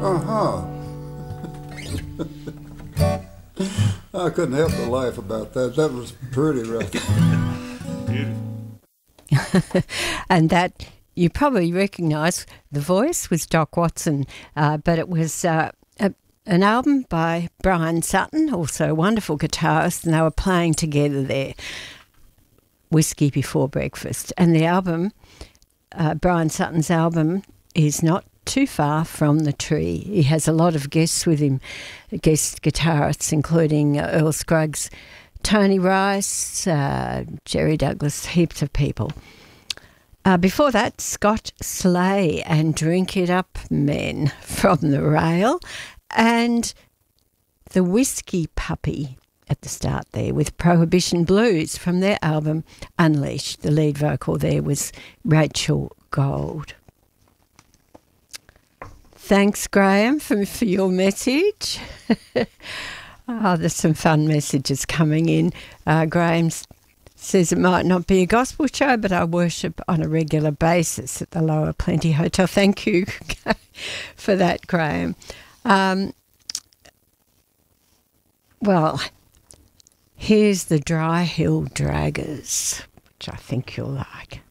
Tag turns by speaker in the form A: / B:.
A: Uh-huh. I couldn't help but laugh about that. That was pretty rough.
B: And that you probably recognise the voice was Doc Watson, but it was an album by Brian Sutton, also a wonderful guitarist, and they were playing together there, Whiskey Before Breakfast. And the album, Brian Sutton's album, is Not Too Far from the Tree. He has a lot of guests with him, guest guitarists, including Earl Scruggs, Tony Rice, Jerry Douglas, heaps of people. Before that, Scott Slay and Drink It Up Men from the Rail, and the Whiskey Puppy at the start there with Prohibition Blues from their album Unleashed. The lead vocal there was Rachel Gold. Thanks, Graham, for your message. There's some fun messages coming in. Graham says it might not be a gospel show, but I worship on a regular basis at the Lower Plenty Hotel. Thank you for that, Graham. Well, here's the Dry Hill Draggers, which I think you'll like.